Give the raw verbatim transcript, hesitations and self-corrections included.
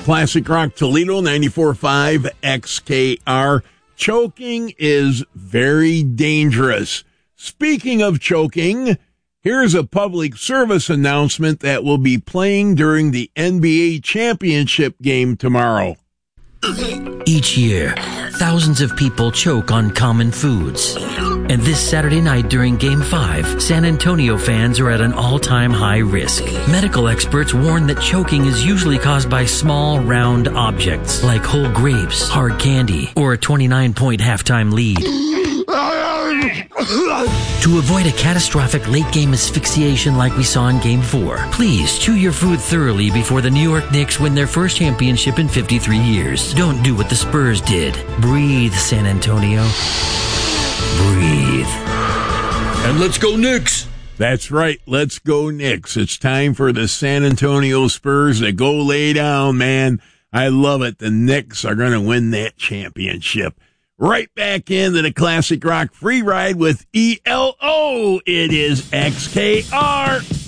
Classic Rock Toledo, ninety-four point five X K R. Choking is very dangerous. Speaking of choking, here's a public service announcement that will be playing during the N B A championship game tomorrow. Each year, thousands of people choke on common foods. And this Saturday night during Game five, San Antonio fans are at an all-time high risk. Medical experts warn that choking is usually caused by small, round objects like whole grapes, hard candy, or a twenty-nine point halftime lead. To avoid a catastrophic late-game asphyxiation like we saw in Game four, please chew your food thoroughly before the New York Knicks win their first championship in fifty-three years. Don't do what the Spurs did. Breathe, San Antonio. Breathe. And let's go Knicks. That's right. Let's go Knicks. It's time for the San Antonio Spurs to go lay down, man. I love it. The Knicks are going to win that championship. Right back into the Classic Rock Free Ride with E L O. It is X K R.